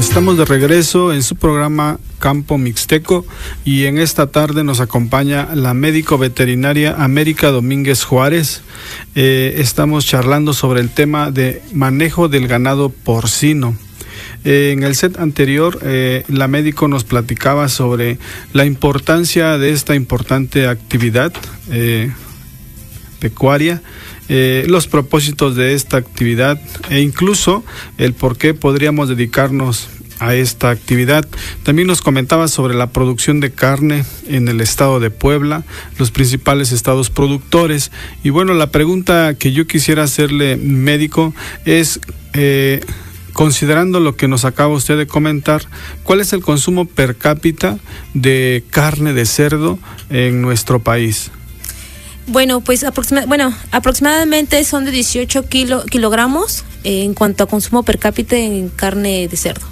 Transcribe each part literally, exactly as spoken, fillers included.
Estamos de regreso en su programa Campo Mixteco y en esta tarde nos acompaña la médico veterinaria América Domínguez Juárez. Eh, estamos charlando sobre el tema de manejo del ganado porcino. Eh, en el set anterior, eh, la médico nos platicaba sobre la importancia de esta importante actividad eh, pecuaria, eh, los propósitos de esta actividad e incluso el por qué podríamos dedicarnos a esta actividad. También nos comentaba sobre la producción de carne en el estado de Puebla, los principales estados productores. Y bueno, la pregunta que yo quisiera hacerle, médico, es eh, considerando lo que nos acaba usted de comentar, ¿cuál es el consumo per cápita de carne de cerdo en nuestro país? Bueno, pues aproxima, bueno, aproximadamente son de dieciocho kilo, kilogramos eh, en cuanto a consumo per cápita en carne de cerdo.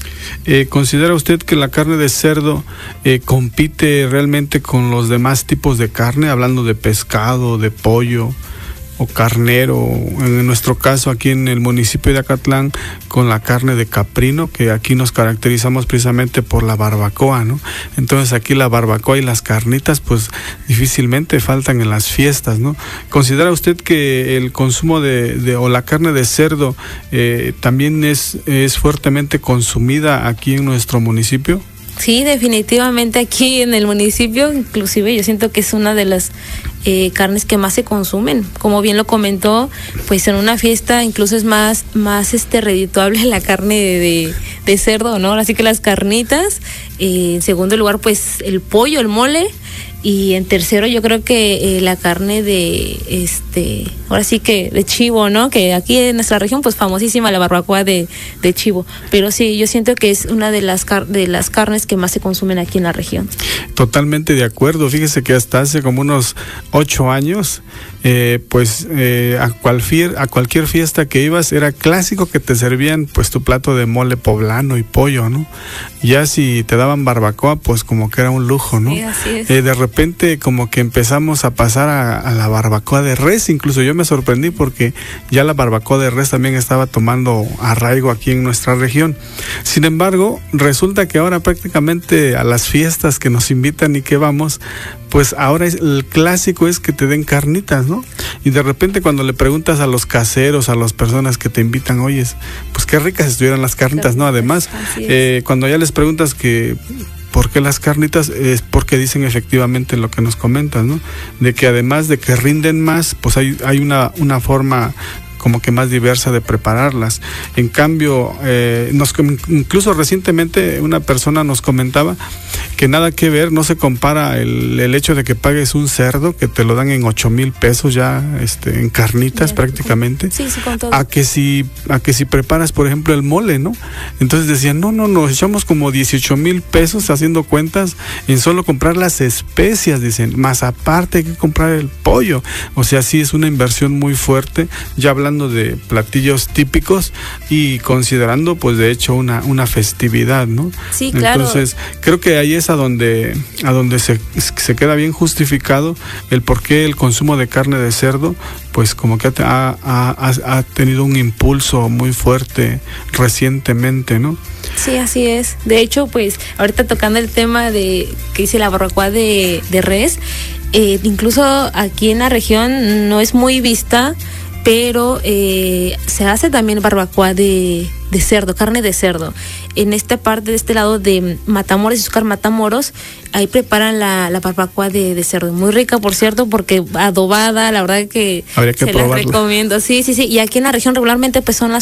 Eh, ¿Considera usted que la carne de cerdo eh, compite realmente con los demás tipos de carne, hablando de pescado, de pollo o carnero? En nuestro caso, aquí en el municipio de Acatlán, con la carne de caprino, que aquí nos caracterizamos precisamente por la barbacoa, ¿no? Entonces aquí la barbacoa y las carnitas pues difícilmente faltan en las fiestas, ¿no? ¿Considera usted que el consumo de, de o la carne de cerdo eh, también es, es fuertemente consumida aquí en nuestro municipio? Sí, definitivamente aquí en el municipio, inclusive yo siento que es una de las eh, carnes que más se consumen. Como bien lo comentó, pues en una fiesta incluso es más, más este redituable la carne de, de, de cerdo, ¿no? Así que las carnitas, eh, en segundo lugar pues el pollo, el mole, y en tercero yo creo que eh, la carne de, este, ahora sí que de chivo, ¿no? Que aquí en nuestra región pues famosísima la barbacoa de, de chivo. Pero sí, yo siento que es una de las, car- de las carnes que más se consumen aquí en la región. Totalmente de acuerdo. Fíjese que hasta hace como unos ocho años, eh, pues eh, a, cualquier, a cualquier fiesta que ibas era clásico que te servían pues tu plato de mole poblano y pollo, ¿no? Ya si te daban barbacoa, pues como que era un lujo, ¿no? Sí, así es. Eh, de repente como que empezamos a pasar a, a la barbacoa de res. Incluso yo me sorprendí porque ya la barbacoa de res también estaba tomando arraigo aquí en nuestra región. Sin embargo, resulta que ahora prácticamente a las fiestas que nos invitan y que vamos, pues ahora es, el clásico es que te den carnitas, ¿no? Y de repente cuando le preguntas a los caseros, a las personas que te invitan, oyes, pues qué ricas estuvieran las carnitas, ¿no? Además, eh, cuando ya les preguntas que ¿por qué las carnitas? Es porque dicen efectivamente lo que nos comentas, ¿no? De que además de que rinden más, pues hay, hay una, una forma como que más diversa de prepararlas. En cambio, eh, nos, incluso recientemente una persona nos comentaba que nada que ver, no se compara el, el hecho de que pagues un cerdo, que te lo dan en ocho mil pesos ya, este, en carnitas. Bien, prácticamente, sí, sí, con todo. a que si, a que si preparas, por ejemplo, el mole, ¿no? Entonces decían, no, no, nos echamos como dieciocho mil pesos haciendo cuentas en solo comprar las especias, dicen, más aparte hay que comprar el pollo. O sea, sí es una inversión muy fuerte, ya hablando de platillos típicos y considerando pues de hecho una, una festividad, ¿no? Sí, claro. Entonces creo que ahí es a donde, a donde se, se queda bien justificado el por qué el consumo de carne de cerdo pues como que ha, ha, ha tenido un impulso muy fuerte recientemente, ¿no? Sí, así es. De hecho, pues ahorita tocando el tema de que dice la barbacoa de, de res, eh, incluso aquí en la región no es muy vista, pero eh, se hace también barbacoa de, de cerdo, carne de cerdo. En esta parte, de este lado de Matamoros, Izúcar Matamoros, ahí preparan la, la barbacoa de, de cerdo. Muy rica, por cierto, porque adobada, la verdad que, habría que se probarla. la recomiendo. Sí, sí, sí. Y aquí en la región regularmente pues son las